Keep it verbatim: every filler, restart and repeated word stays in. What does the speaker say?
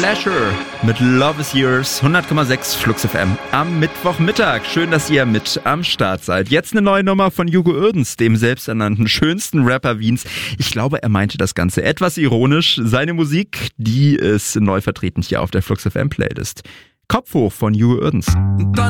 Pleasure mit Love is Yours, hundert Komma sechs Flux F M am Mittwochmittag. Schön, dass ihr mit am Start seid. Jetzt eine neue Nummer von Hugo Uerdens, dem selbsternannten schönsten Rapper Wiens. Ich glaube, er meinte das Ganze etwas ironisch. Seine Musik, die ist neu vertreten hier auf der Flux F M Playlist. Kopf hoch von Hugo Uerdens.